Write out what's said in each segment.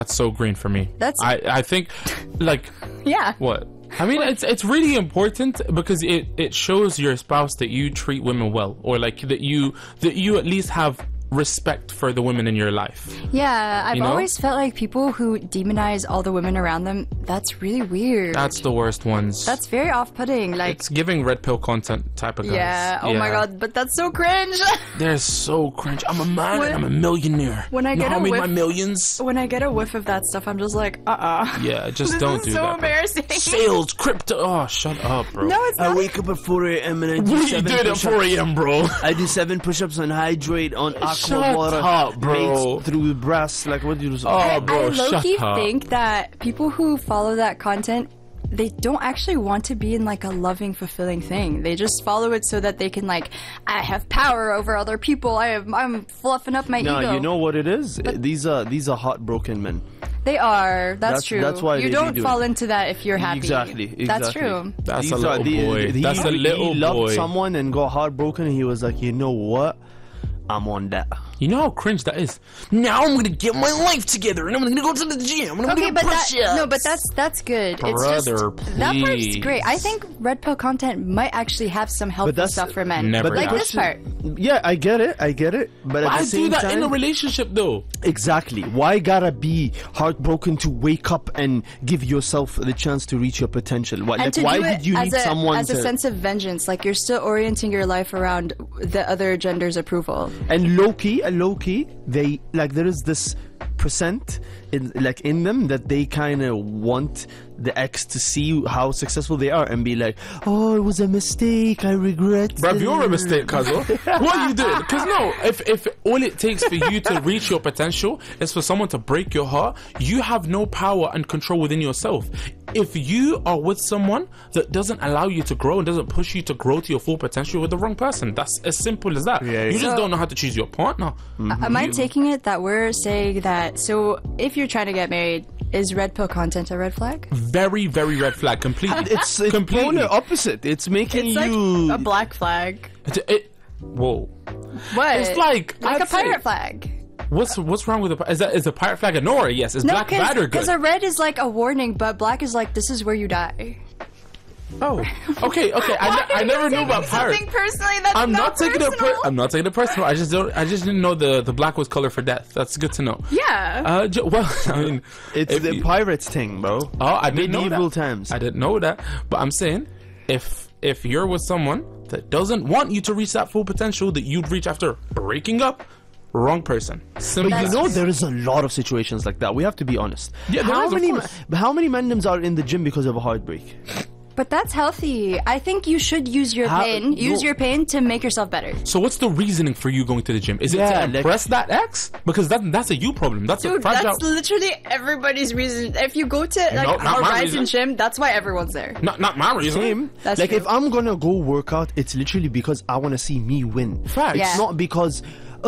That's so green for me. I think, like, Yeah. what? I mean, it's really important because it shows your spouse that you treat women well, or like that you at least have respect for the women in your life. Yeah, I've You know? always felt like people who demonize all the women around them, that's really weird. That's the worst ones. That's very off-putting. Like, It's giving red pill content type of guys. yeah, oh my god, but that's so cringe. They're so cringe. I'm a man When- and I'm a millionaire. when I you know get how a I made whiff- my millions? When I get a whiff of that stuff, I'm just like, Yeah, just This don't is do so that. bro. embarrassing. Sales, crypto. Oh, shut up, bro. No, it's I not. wake up at 4 a.m. and I do What are you 7 doing at push-ups. 4 a.m., bro? I do 7 push-ups on hydrate on aqua Shut water up, bro. made through brass. Like, what do you? Oh, bro, I shut low-key up. think that people who follow that content, they don't actually want to be in like a loving, fulfilling thing. They just follow it so that they can like, I have power over other people. I'm fluffing up my No, ego. you know what it is? These are heartbroken men. They are. That's true. That's why you they don't do fall it. into that if you're happy. Exactly. That's true. That's These a little boy. That's a little he loved boy. someone and got heartbroken. And he was like, you know what? I'm on that. You know how cringe that is? Now I'm gonna get my life together and I'm gonna go to the gym and I'm Okay, gonna but push that ups. no, but that's good. It's Brother, just that part's please. great. I think red pill content might actually have some helpful that's- stuff for men. Never like does. this part. Yeah, I get it. But at Why the same do that time, in a relationship though? exactly. Why gotta be heartbroken to wake up and give yourself the chance to reach your potential? What, And like, to why do did it you as need someone as a to? sense of vengeance, like you're still orienting your life around the other gender's approval. And low key, they like there is this percent in them that they kind of want the ex to see how successful they are and be like, oh, it was a mistake, I regret. Bruv, you're a mistake, Kazo. What are you doing? Because no, if all it takes for you to reach your potential is for someone to break your heart, you have no power and control within yourself. If you are with someone that doesn't allow you to grow and doesn't push you to grow to your full potential, you're with the wrong person. That's as simple as that. You just don't know how to choose your partner. Am I taking it that we're saying that, so if you're trying to get married, is red pill content a red flag? Very, very red flag. Completely. It's completely polar opposite. It's making It's like you a black flag. Whoa. What? It's like a I'd say- pirate flag. What's wrong with is a pirate flag a no or a yes? Is black bad or good? because a red is like a warning, but black is like, this is where you die. Oh, okay. I never knew about pirates. Something personally that's I'm not taking it. personal. I'm not taking it personal. I just didn't know the black was color for death. That's good to know. Yeah. Well, I mean, it's if the you- pirates thing, bro. Oh, I didn't know Medieval that. times. I didn't know that. But I'm saying, if you're with someone that doesn't want you to reach that full potential that you'd reach after breaking up, wrong person. Simple. But you as know, that. there is a lot of situations like that. We have to be honest. Yeah, there how is, of many? course. How many mandems are in the gym because of a heartbreak? But that's healthy. I think you should use your pain. Use your pain to make yourself better. So what's the reasoning for you going to the gym? Is it Yeah, to like- impress that ex? Because that's a you problem. That's a Dude, fragile. that's literally everybody's reason. If you go to like No, not my Horizon reason. Gym, that's why everyone's there. Not my reason. Same. That's like true. if I'm gonna go work out, it's literally because I want to see me win. Facts. Yeah. It's not because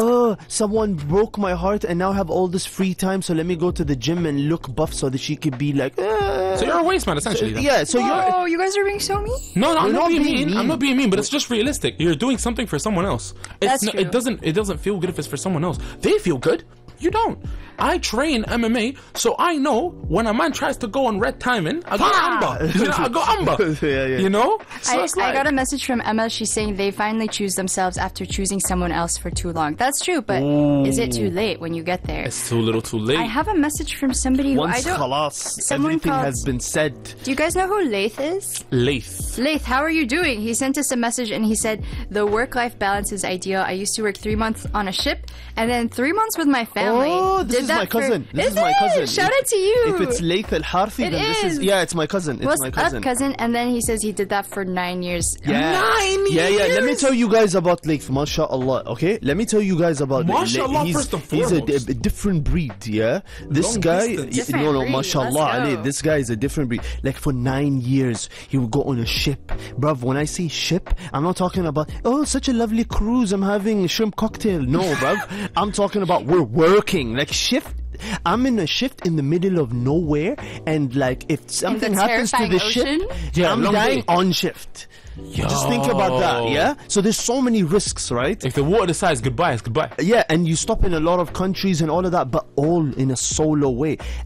someone broke my heart and now I have all this free time, so let me go to the gym and look buff so that she could be like. So you're a waste man, essentially. then. Yeah. So you're. Oh, you guys are being so mean. No, I'm We're not not being being mean. I'm mean. not being mean, but it's just realistic. You're doing something for someone else. That's It true. doesn't feel good if it's for someone else. They feel good. You don't. I train MMA, so I know when a man tries to go on red timing, I go amber. You know, I go amber. Yeah. You know? So it's I like- got a message from Emma. She's saying they finally choose themselves after choosing someone else for too long. That's true, but is it too late when you get there? It's too little, too late. I have a message from somebody who I Once don't. khalas, someone everything called- has been said. Do you guys know who Laith is? Lath. Laith, how are you doing? He sent us a message and he said, the work-life balance is ideal. I used to work 3 months on a ship and then 3 months with my family. Oh, this Did is that my cousin. For... This is my cousin. Shout out to you. If it's Laith Al Harthi, It then this is. is. Yeah, it's my cousin. It's What's my cousin. up, cousin? And then he says he did that for 9 years. Yeah. 9 Yeah. Let me years? tell you guys about Laith, mashallah, okay? Let me tell you guys about Mashallah, He's, first and he's a foremost. different breed, yeah? This Long guy, distance. Different no, breed, mashallah, let's go. alayh, this guy is a different breed. Like for 9 years, he would go on a ship. Bruv, when I say ship, I'm not talking about, oh, such a lovely cruise, I'm having a shrimp cocktail. No, bruv. I'm talking about we're working. Like shift. I'm in a shift in the middle of nowhere, and like if something happens to the terrifying ship, Yeah, I'm long dying day. on shift. Just think about that, yeah? So there's so many risks, right? If the water decides goodbye, it's goodbye. Yeah, and you stop in a lot of countries and all of that, but all in a solo way.